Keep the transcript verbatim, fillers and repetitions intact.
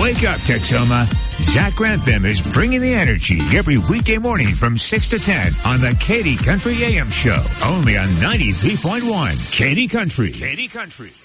Wake up, Texoma. Zach Grantham is bringing the energy every weekday morning from six to ten on the Katy Country A M Show. Only on ninety-three point one Katy Country. Katy Country.